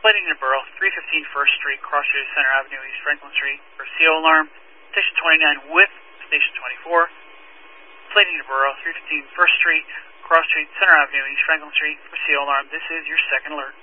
Plating to Borough, 315 First Street, cross street Center Avenue, East Franklin Street, for CO alarm. Station 29 with Station 24. Plating to Borough, 315 First Street, cross street Center Avenue, East Franklin Street, for CO alarm. This is your second alert.